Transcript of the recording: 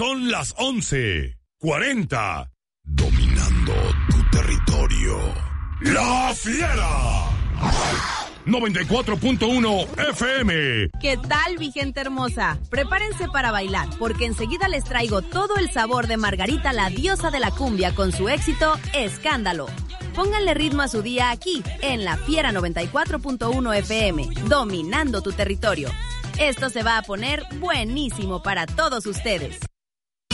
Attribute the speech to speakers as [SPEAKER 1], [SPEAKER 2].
[SPEAKER 1] son las 11:40. Dominando tu territorio. ¡La Fiera! 94.1 FM.
[SPEAKER 2] ¿Qué tal, mi gente hermosa? Prepárense para bailar, porque enseguida les traigo todo el sabor de Margarita, la diosa de la cumbia, con su éxito Escándalo. Pónganle ritmo a su día aquí, en La Fiera 94.1 FM, dominando tu territorio. Esto se va a poner buenísimo para todos ustedes.